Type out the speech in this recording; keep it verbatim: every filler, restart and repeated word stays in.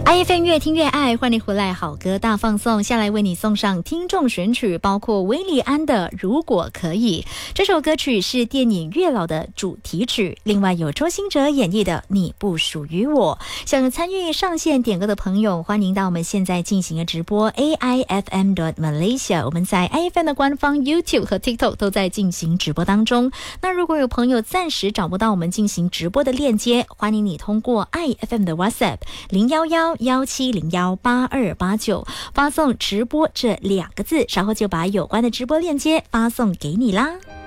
I F M 越听越爱，欢迎回来，好歌大放送，下来为你送上听众选曲，包括韦礼安的《如果可以》。这首歌曲是电影《月老》的主题曲，另外有周兴哲演绎的《你不属于我》。想参与上线点歌的朋友，欢迎到我们现在进行的直播 A I F M dot Malaysia， 我们在 I F M 的官方 YouTube 和 TikTok 都在进行直播当中。那如果有朋友暂时找不到我们进行直播的链接，欢迎你通过 I F M 的 WhatsApp 零一一一七零一八二八九发送直播这两个字，稍后就把有关的直播链接发送给你啦。